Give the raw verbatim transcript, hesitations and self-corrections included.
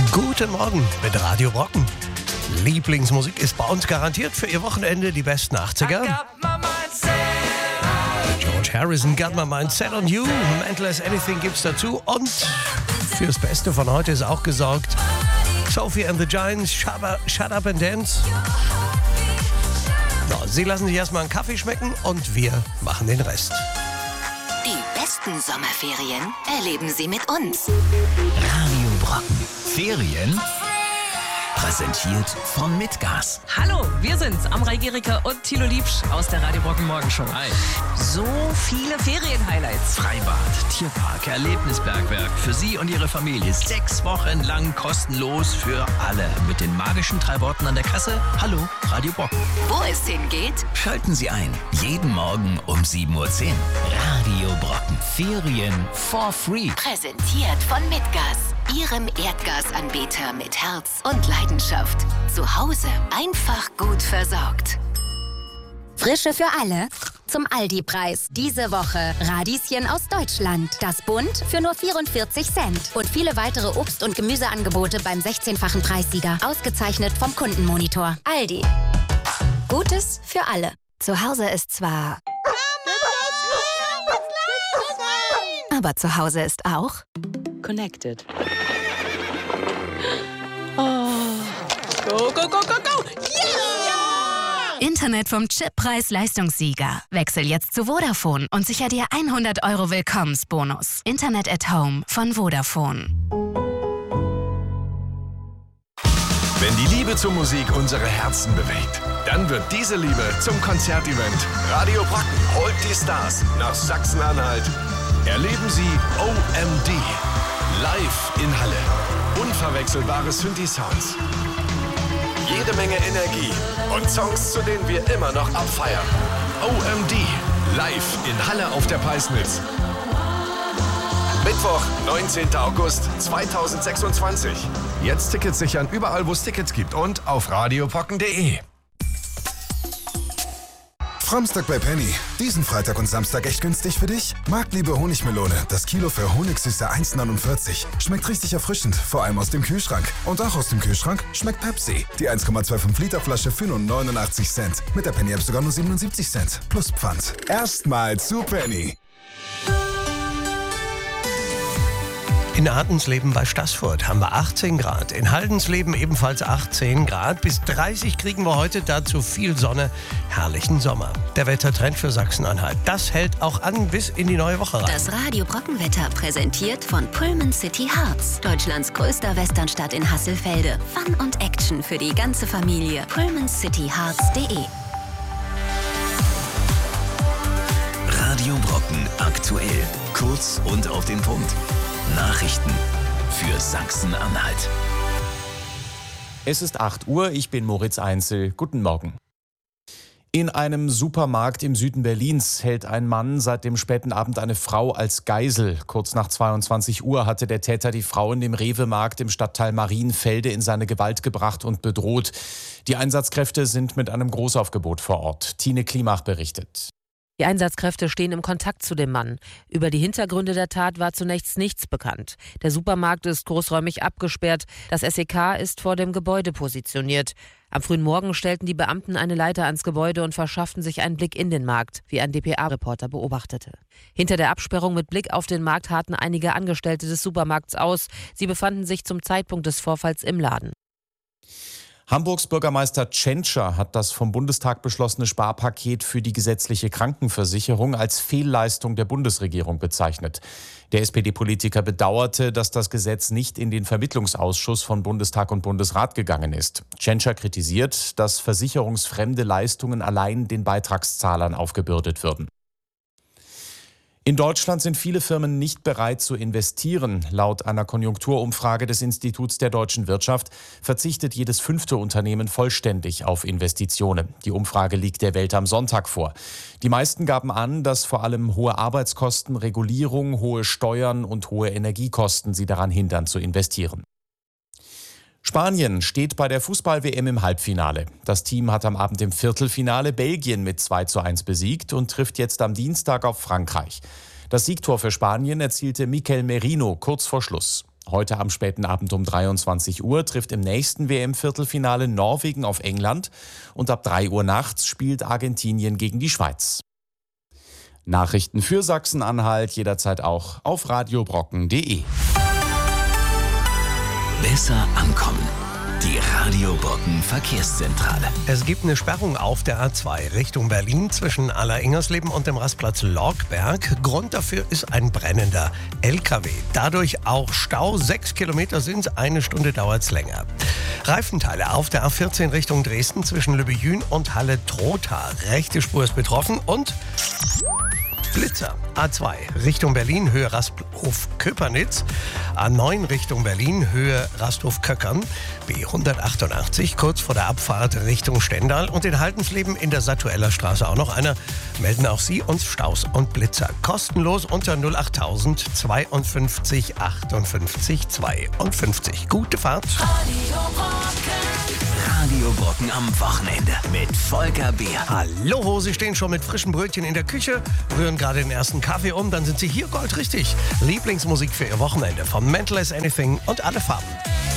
Guten Morgen mit Radio Brocken. Lieblingsmusik ist bei uns garantiert für Ihr Wochenende die besten achtziger. George Harrison, Got My Mind Set on You, Mental as Anything gibt's dazu und fürs Beste von heute ist auch gesorgt. Sophie and the Giants, Shut Up, Shut Up and Dance. So, Sie lassen sich erstmal einen Kaffee schmecken und wir machen den Rest. Die besten Sommerferien erleben Sie mit uns. Radio Brocken. Ferien präsentiert von Mitgas. Hallo, wir sind's, Amrei Gericke und Thilo Liebsch aus der Radio Brocken Morgenshow. Hi. So viele Ferien-Highlights. Freibad, Tierpark, Erlebnisbergwerk. Für Sie und Ihre Familie sechs Wochen lang kostenlos für alle. Mit den magischen drei Worten an der Kasse. Hallo, Radio Brocken. Wo es hingeht? Schalten Sie ein. Jeden Morgen um sieben Uhr zehn. Radio Brocken. Ferien for free. Präsentiert von Mitgas. Ihrem Erdgasanbieter mit Herz und Leidenschaft. Zu Hause einfach gut versorgt. Frische für alle? Zum Aldi-Preis. Diese Woche Radieschen aus Deutschland. Das Bund für nur vierundvierzig Cent. Und viele weitere Obst- und Gemüseangebote beim sechzehnfachen Preissieger. Ausgezeichnet vom Kundenmonitor. Aldi. Gutes für alle. Zu Hause ist zwar... Aber zu Hause ist auch... Connected. Oh. Go, go, go, go, go! Yeah! Internet vom Chippreis-Leistungssieger. Wechsel jetzt zu Vodafone und sicher dir hundert Euro Willkommensbonus. Internet at Home von Vodafone. Wenn die Liebe zur Musik unsere Herzen bewegt, dann wird diese Liebe zum Konzertevent. Radio Brocken holt die Stars nach Sachsen-Anhalt. Erleben Sie O M D live in Halle. Unverwechselbare Synthi-Sounds. Jede Menge Energie und Songs, zu denen wir immer noch abfeiern. O M D live in Halle auf der Peisnitz. Mittwoch, neunzehnten August zweitausendsechsundzwanzig. Jetzt Tickets sichern überall, wo es Tickets gibt und auf radiobrocken punkt de. Framstag bei Penny. Diesen Freitag und Samstag echt günstig für dich? Marktliebe Honigmelone. Das Kilo für Honigsüße eins neunundvierzig. Schmeckt richtig erfrischend, vor allem aus dem Kühlschrank. Und auch aus dem Kühlschrank schmeckt Pepsi. Die eins Komma fünfundzwanzig Liter Flasche für nur neunundachtzig Cent. Mit der Penny App sogar nur siebenundsiebzig Cent. Plus Pfand. Erstmal zu Penny. In Artensleben bei Staßfurt haben wir achtzehn Grad. In Haldensleben ebenfalls achtzehn Grad. Bis dreißig kriegen wir heute, dazu viel Sonne, herrlichen Sommer. Der Wettertrend für Sachsen-Anhalt. Das hält auch an bis in die neue Woche rein. Das Radio Brockenwetter präsentiert von Pullman City Hearts. Deutschlands größter Westernstadt in Hasselfelde. Fun und Action für die ganze Familie. pullman city hearts punkt de. Radio Brocken aktuell. Kurz und auf den Punkt. Nachrichten für Sachsen-Anhalt. Es ist acht Uhr, ich bin Moritz Einzel. Guten Morgen. In einem Supermarkt im Süden Berlins hält ein Mann seit dem späten Abend eine Frau als Geisel. Kurz nach zweiundzwanzig Uhr hatte der Täter die Frau in dem Rewe-Markt im Stadtteil Marienfelde in seine Gewalt gebracht und bedroht. Die Einsatzkräfte sind mit einem Großaufgebot vor Ort. Tine Klimach berichtet. Die Einsatzkräfte stehen im Kontakt zu dem Mann. Über die Hintergründe der Tat war zunächst nichts bekannt. Der Supermarkt ist großräumig abgesperrt. Das S E K ist vor dem Gebäude positioniert. Am frühen Morgen stellten die Beamten eine Leiter ans Gebäude und verschafften sich einen Blick in den Markt, wie ein D P A-Reporter beobachtete. Hinter der Absperrung mit Blick auf den Markt harrten einige Angestellte des Supermarkts aus. Sie befanden sich zum Zeitpunkt des Vorfalls im Laden. Hamburgs Bürgermeister Tschentscher hat das vom Bundestag beschlossene Sparpaket für die gesetzliche Krankenversicherung als Fehlleistung der Bundesregierung bezeichnet. Der S P D-Politiker bedauerte, dass das Gesetz nicht in den Vermittlungsausschuss von Bundestag und Bundesrat gegangen ist. Tschentscher kritisiert, dass versicherungsfremde Leistungen allein den Beitragszahlern aufgebürdet würden. In Deutschland sind viele Firmen nicht bereit zu investieren. Laut einer Konjunkturumfrage des Instituts der deutschen Wirtschaft verzichtet jedes fünfte Unternehmen vollständig auf Investitionen. Die Umfrage liegt der Welt am Sonntag vor. Die meisten gaben an, dass vor allem hohe Arbeitskosten, Regulierung, hohe Steuern und hohe Energiekosten sie daran hindern zu investieren. Spanien steht bei der Fußball-W M im Halbfinale. Das Team hat am Abend im Viertelfinale Belgien mit zwei zu eins besiegt und trifft jetzt am Dienstag auf Frankreich. Das Siegtor für Spanien erzielte Mikel Merino kurz vor Schluss. Heute am späten Abend um dreiundzwanzig Uhr trifft im nächsten W M-Viertelfinale Norwegen auf England und ab drei Uhr nachts spielt Argentinien gegen die Schweiz. Nachrichten für Sachsen-Anhalt jederzeit auch auf radiobrocken punkt de. Besser ankommen. Die Radio Brocken Verkehrszentrale. Es gibt eine Sperrung auf der A zwei Richtung Berlin zwischen Aller-Ingersleben und dem Rastplatz Lorgberg. Grund dafür ist ein brennender L K W. Dadurch auch Stau. Sechs Kilometer sind es, eine Stunde dauert es länger. Reifenteile auf der A vierzehn Richtung Dresden zwischen Lübbejün und Halle-Trotha. Rechte Spur ist betroffen und Blitzer. A zwei Richtung Berlin, Höhe Rasthof-Köpernitz. A neun Richtung Berlin, Höhe Rasthof-Köckern. B hundertachtundachtzig, kurz vor der Abfahrt Richtung Stendal. Und in Haldensleben in der Satueller Straße auch noch einer. Melden auch Sie uns Staus und Blitzer. Kostenlos unter null acht tausend zweiundfünfzig achtundfünfzig zweiundfünfzig. Gute Fahrt. Radio Brocken. Radio Brocken am Wochenende mit Volker Beer. Hallo, Sie stehen schon mit frischen Brötchen in der Küche, rühren gerade den ersten Kaffee um, dann sind Sie hier goldrichtig. Lieblingsmusik für Ihr Wochenende von Mental as Anything und Alle Farben.